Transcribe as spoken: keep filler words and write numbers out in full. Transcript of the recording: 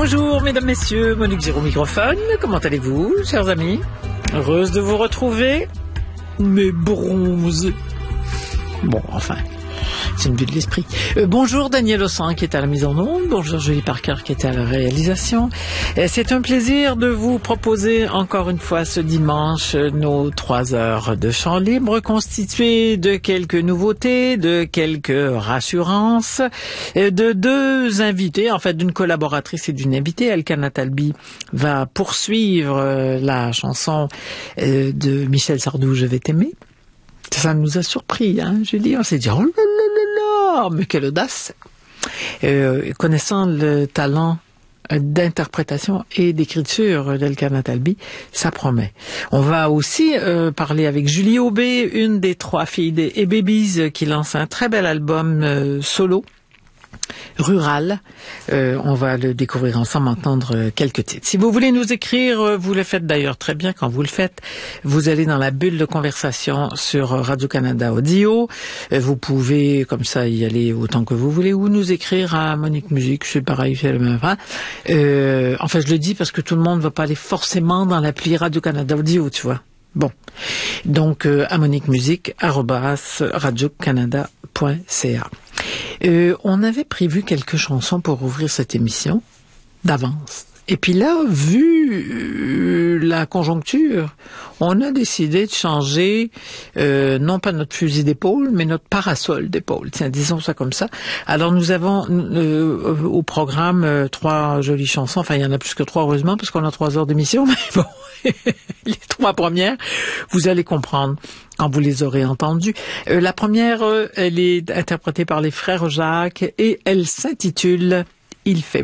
Bonjour mesdames, messieurs, Monique Giraud au microphone. Comment allez-vous, chers amis? Heureuse de vous retrouver. Mes bronzés. Bon, enfin, c'est une vue de l'esprit. Euh, bonjour Daniel Ossan qui est à la mise en onde. Bonjour Julie Parker qui est à la réalisation. Euh, c'est un plaisir de vous proposer encore une fois ce dimanche nos trois heures de chant libre constituées de quelques nouveautés, de quelques rassurances, euh, de deux invités, en fait d'une collaboratrice et d'une invitée. Elkana Talbi va poursuivre euh, la chanson euh, de Michel Sardou, Je vais t'aimer. Ça nous a surpris, hein, Julie. On s'est dit, oh là là là là, mais quelle audace! Euh, connaissant le talent d'interprétation et d'écriture d'Elkana Talbi, ça promet. On va aussi euh, parler avec Julie Aubé, une des trois filles des A-Babies, qui lance un très bel album euh, solo. Rural. Euh, on va le découvrir ensemble, entendre quelques titres. Si vous voulez nous écrire, vous le faites d'ailleurs très bien quand vous le faites. Vous allez dans la bulle de conversation sur Radio-Canada Audio. Vous pouvez, comme ça, y aller autant que vous voulez, ou nous écrire à Monique Musique. C'est pareil, c'est le même. Euh, enfin, je le dis parce que tout le monde ne va pas aller forcément dans l'appli Radio-Canada Audio, tu vois. Bon. Donc, euh, à Monique Musique, arobase radio-canada point c a. Euh, on avait prévu quelques chansons pour ouvrir cette émission d'avance. Et puis là, vu euh, la conjoncture, on a décidé de changer, euh, non pas notre fusil d'épaule, mais notre parasol d'épaule. Tiens, disons ça comme ça. Alors nous avons euh, au programme euh, trois jolies chansons. Enfin, il y en a plus que trois, heureusement, parce qu'on a trois heures d'émission. Mais bon, les trois premières, vous allez comprendre quand vous les aurez entendues. Euh, la première, euh, elle est interprétée par les frères Jacques et elle s'intitule « Il fait beau ».